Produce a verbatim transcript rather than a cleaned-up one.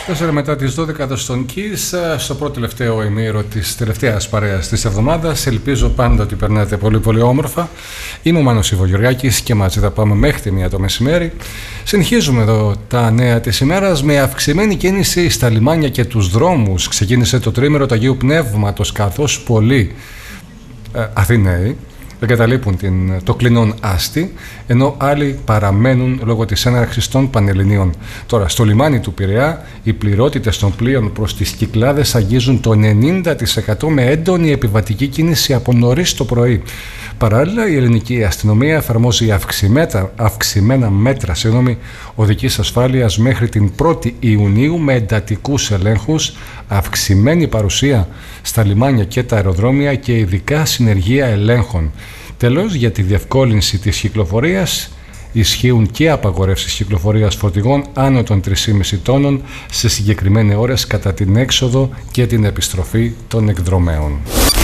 Τέσσερα μετά τις δώδεκα στον Kiss, στο πρώτο τελευταίο ημίωρο της τελευταίας παρέας της εβδομάδας. Ελπίζω πάντα ότι περνάτε πολύ πολύ όμορφα. Είμαι ο Μάνος Ιβογεωργάκης και μαζί θα πάμε μέχρι τη μία το μεσημέρι. Συνεχίζουμε εδώ τα νέα της ημέρας με αυξημένη κίνηση στα λιμάνια και τους δρόμους. Ξεκίνησε το τρίμηνο του Αγίου Πνεύματος, καθώς πολλοί ε, Αθηναίοι εγκαταλείπουν την, το κλινόν άστη, ενώ άλλοι παραμένουν λόγω της έναρξης των Πανελληνίων. Τώρα, στο λιμάνι του Πειραιά, οι πληρότητες των πλοίων προς τις Κυκλάδες αγγίζουν το ενενήντα τοις εκατό με έντονη επιβατική κίνηση από νωρίς το πρωί. Παράλληλα, η ελληνική αστυνομία εφαρμόζει αυξημένα, αυξημένα μέτρα συγγνώμη, οδικής ασφάλειας μέχρι την πρώτη Ιουνίου με εντατικούς ελέγχους, αυξημένη παρουσία στα λιμάνια και τα αεροδρόμια και ειδικά συνεργεία ελέγχων. Τέλος, για τη διευκόλυνση της κυκλοφορίας ισχύουν και απαγορεύσεις κυκλοφορίας φορτηγών άνω των τρία κόμμα πέντε τόνων σε συγκεκριμένες ώρες κατά την έξοδο και την επιστροφή των εκδρομέων.